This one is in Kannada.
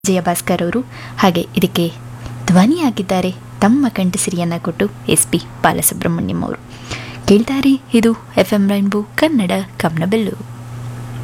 ಜಯಭಾಸ್ಕರ್ ಅವರು. ಹಾಗೆ ಇದಕ್ಕೆ ಧ್ವನಿಯಾಗಿದ್ದಾರೆ ತಮ್ಮ ಕಂಠಸಿರಿಯನ್ನು ಕೊಟ್ಟು SP ಬಾಲಸುಬ್ರಹ್ಮಣ್ಯಂ ಅವರು. ಕೇಳ್ತಾರೆ ಇದು FM ರೈನ್ಬೋ ಕನ್ನಡ ಕಮನಬೆಲ್ಲು.